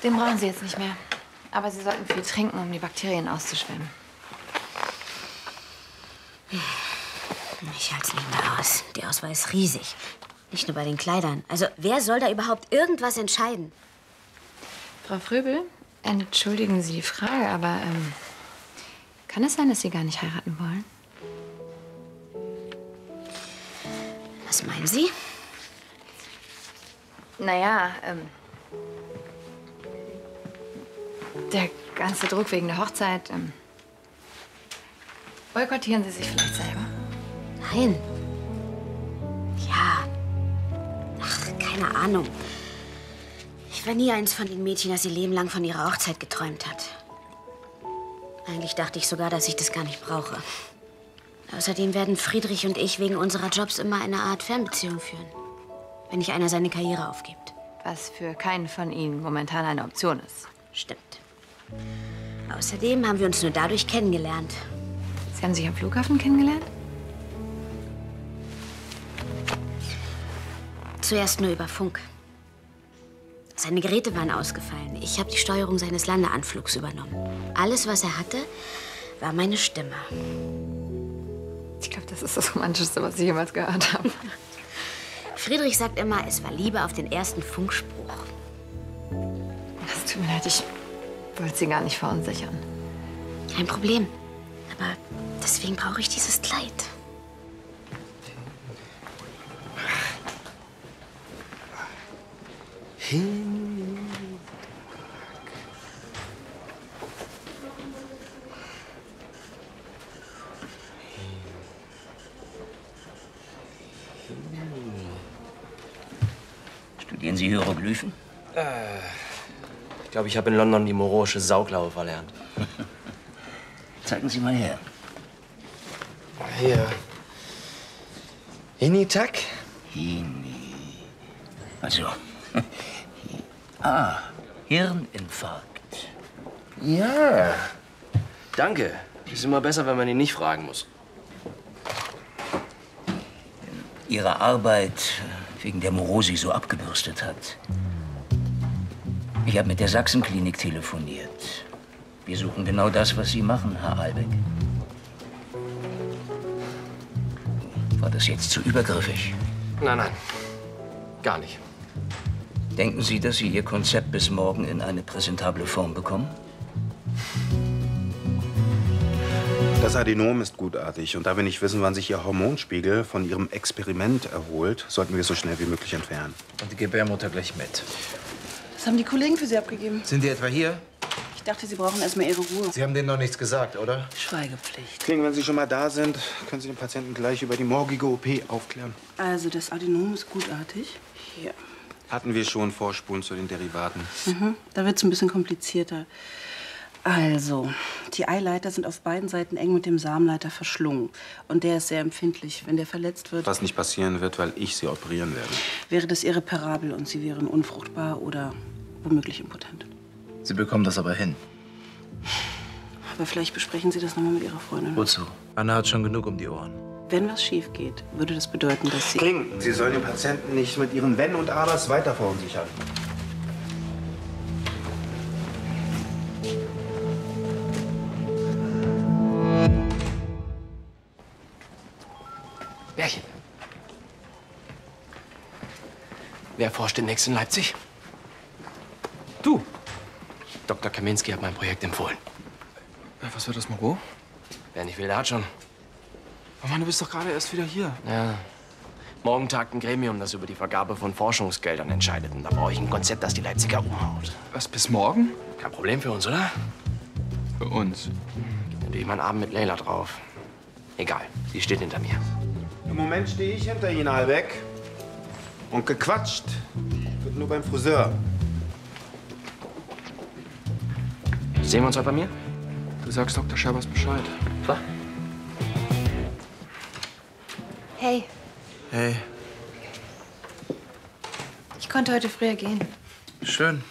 Den brauchen Sie jetzt nicht mehr. Aber Sie sollten viel trinken, um die Bakterien auszuschwemmen. Ich halte es nicht mehr aus. Die Auswahl ist riesig. Nicht nur bei den Kleidern. Also, wer soll da überhaupt irgendwas entscheiden? Frau Fröbel, entschuldigen Sie die Frage, aber kann es sein, dass Sie gar nicht heiraten wollen? Was meinen Sie? Naja, der ganze Druck wegen der Hochzeit. Boykottieren Sie sich vielleicht selber? Nein. Ja. Ach, keine Ahnung. Ich war nie eins von den Mädchen, das ihr Leben lang von ihrer Hochzeit geträumt hat. Eigentlich dachte ich sogar, dass ich das gar nicht brauche. Außerdem werden Friedrich und ich wegen unserer Jobs immer eine Art Fernbeziehung führen. Wenn nicht einer seine Karriere aufgibt. Was für keinen von Ihnen momentan eine Option ist. Stimmt. Außerdem haben wir uns nur dadurch kennengelernt. Sie haben sich am Flughafen kennengelernt? Zuerst nur über Funk. Seine Geräte waren ausgefallen. Ich habe die Steuerung seines Landeanflugs übernommen. Alles, was er hatte, war meine Stimme. Ich glaube, das ist das Romantischste, was ich jemals gehört habe. Friedrich sagt immer, es war Liebe auf den ersten Funkspruch. Es tut mir leid, ich wollte Sie gar nicht verunsichern. Kein Problem. Aber deswegen brauche ich dieses Kleid. Studieren Sie Hieroglyphen? Ich glaube, ich habe in London die moroische Sauklaue verlernt. Zeigen Sie mal her. Hier. Hinitak? Hini. Also. Hirninfarkt. Ja. Danke. Ist immer besser, wenn man ihn nicht fragen muss. Ihre Arbeit wegen der Morosi so abgebürstet hat. Ich habe mit der Sachsenklinik telefoniert. Wir suchen genau das, was Sie machen, Herr Albeck. War das jetzt zu übergriffig? Nein, nein. Gar nicht. Denken Sie, dass Sie Ihr Konzept bis morgen in eine präsentable Form bekommen? Das Adenom ist gutartig. Und da wir nicht wissen, wann sich Ihr Hormonspiegel von Ihrem Experiment erholt, sollten wir es so schnell wie möglich entfernen. Und die Gebärmutter gleich mit. Das haben die Kollegen für Sie abgegeben. Sind die etwa hier? Ich dachte, Sie brauchen erstmal Ihre Ruhe. Sie haben denen noch nichts gesagt, oder? Schweigepflicht. Klingen, wenn Sie schon mal da sind, können Sie den Patienten gleich über die morgige OP aufklären. Also, das Adenom ist gutartig. Hier. Hatten wir schon Vorspulen zu den Derivaten. Da wird es ein bisschen komplizierter. Also, die Eileiter sind auf beiden Seiten eng mit dem Samenleiter verschlungen. Und der ist sehr empfindlich. Wenn der verletzt wird, Was nicht passieren wird, weil ich Sie operieren werde. wäre das irreparabel und Sie wären unfruchtbar oder womöglich impotent. Sie bekommen das aber hin. Aber vielleicht besprechen Sie das nochmal mit Ihrer Freundin. Wozu? Anna hat schon genug um die Ohren. Wenn was schief geht, würde das bedeuten, dass Sie... Kling, Sie sollen den Patienten nicht mit Ihren Wenn und Abers weiter verunsichern. Bärchen. Wer forscht demnächst in Leipzig? Du. Dr. Kaminski hat mein Projekt empfohlen. Was wird das, Moreau? Wer nicht will, der hat schon. Oh Mann, du bist doch gerade erst wieder hier. Ja. Morgen tagt ein Gremium, das über die Vergabe von Forschungsgeldern entscheidet. Und da brauche ich ein Konzept, das die Leipziger umhaut. Was, bis morgen? Kein Problem für uns, oder? Für uns. Gibt natürlich mal einen Abend mit Leila drauf. Egal, sie steht hinter mir. Im Moment stehe ich hinter Ihnen, Albeck. Und gequatscht wird nur beim Friseur. Sehen wir uns heute bei mir? Du sagst Dr. Scherbers Bescheid. Klar. Hey, Hey, ich konnte heute früher gehen. schön.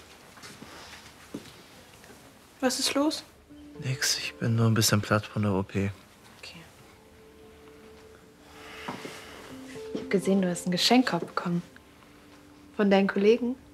Was ist los? Nix, ich bin nur ein bisschen platt von der OP. Okay. Ich habe gesehen, du hast einen Geschenkkorb bekommen. Von deinen Kollegen?